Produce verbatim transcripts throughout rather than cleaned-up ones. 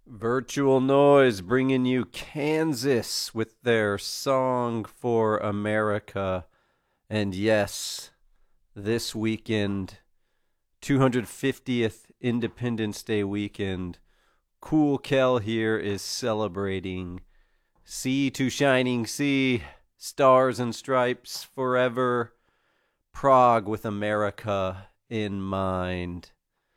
Virtual Noise bringing you Kansas with their song for America. And yes, this weekend, two hundred fiftieth Independence Day weekend, Cool Kel here is celebrating Sea to Shining Sea, Stars and Stripes Forever, Prague with America in mind.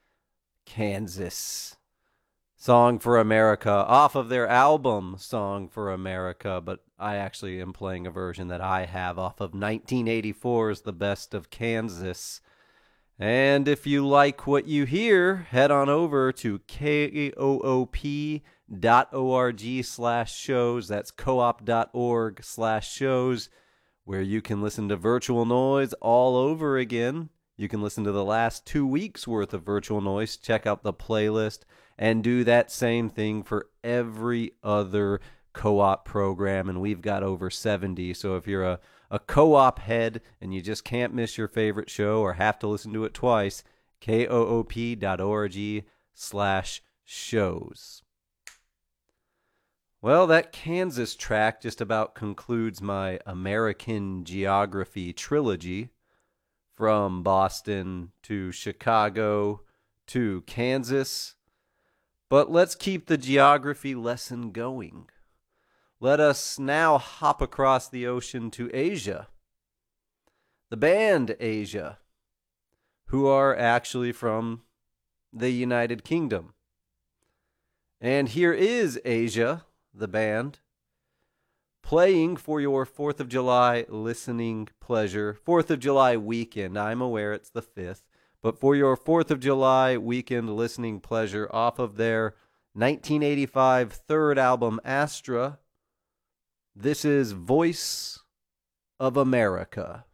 Kansas. Song for America off of their album Song for America, but I actually am playing a version that I have off of nineteen eighty-four's The Best of Kansas. And if you like what you hear, head on over to koop dot org slash shows. That's coop dot org slash shows, where you can listen to Virtual Noise all over again. You can listen to the last two weeks worth of Virtual Noise, check out the playlist, and do that same thing for every other co-op program. And we've got over seventy. So if you're a, a co-op head and you just can't miss your favorite show or have to listen to it twice, koop dot org slash shows. Well, that Kansas track just about concludes my American Geography trilogy. From Boston to Chicago to Kansas. But let's keep the geography lesson going. Let us now hop across the ocean to Asia. The band Asia, who are actually from the United Kingdom. And here is Asia, the band, playing for your fourth of July listening pleasure. fourth of July weekend. I'm aware it's the fifth. But for your fourth of July weekend listening pleasure off of their nineteen eighty-five third album, Astra, this is Voice of America.